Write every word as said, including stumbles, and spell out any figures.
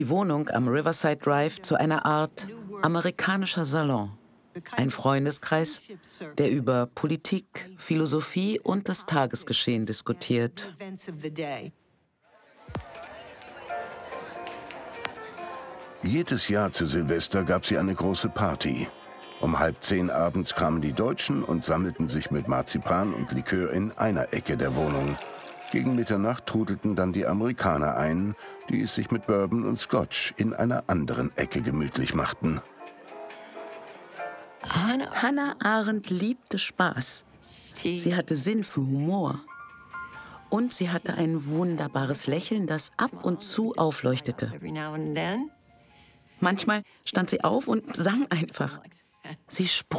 die Wohnung am Riverside Drive zu einer Art amerikanischer Salon. Ein Freundeskreis, der über Politik, Philosophie und das Tagesgeschehen diskutiert. Jedes Jahr zu Silvester gab sie eine große Party. Um halb zehn abends kamen die Deutschen und sammelten sich mit Marzipan und Likör in einer Ecke der Wohnung. Gegen Mitternacht trudelten dann die Amerikaner ein, die es sich mit Bourbon und Scotch in einer anderen Ecke gemütlich machten. Hannah Arendt liebte Spaß. Sie hatte Sinn für Humor. Und sie hatte ein wunderbares Lächeln, das ab und zu aufleuchtete. Manchmal stand sie auf und sang einfach. Sie sprach